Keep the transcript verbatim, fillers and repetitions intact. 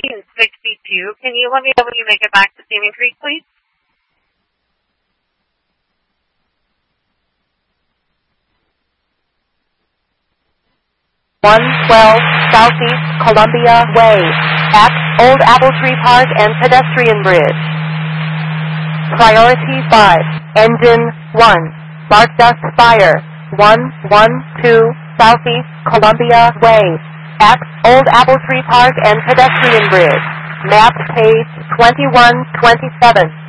fifteen sixty-two. Can you let me know when you make it back to Salmon Creek, please? one twelve Southeast Columbia Way, at Old Apple Tree Park and Pedestrian Bridge. Priority five, Engine one, Spark Dust Fire, one one two Southeast Columbia Way, at Old Apple Tree Park and Pedestrian Bridge. Map page twenty-one twenty-seven.